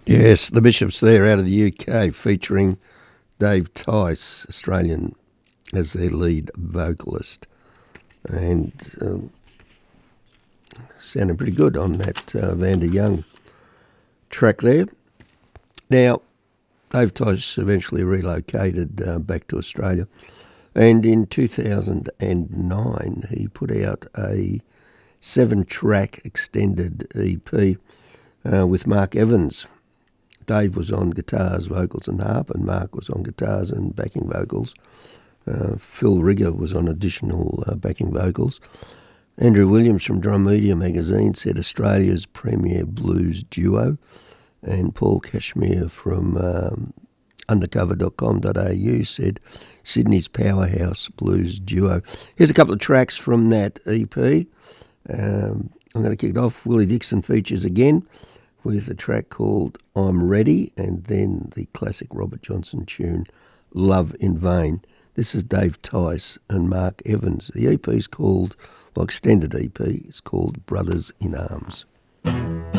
Yes, the Bishops there out of the UK, featuring Dave Tice, Australian, as their lead vocalist. And sounding pretty good on that Vanda Young track there. Now, Dave Tice eventually relocated back to Australia, and in 2009 he put out a 7-track extended EP with Mark Evans. Dave was on guitars, vocals and harp, and Mark was on guitars and backing vocals. Phil Rigger was on additional backing vocals. Andrew Williams from Drum Media magazine said Australia's premier blues duo, and Paul Cashmere from undercover.com.au said Sydney's powerhouse blues duo. Here's a couple of tracks from that EP. I'm going to kick it off. Willie Dixon features again with a track called I'm Ready, and then the classic Robert Johnson tune Love in Vain. This is Dave Tice and Mark Evans. The EP is called, well, extended EP, it's called Brothers in Arms.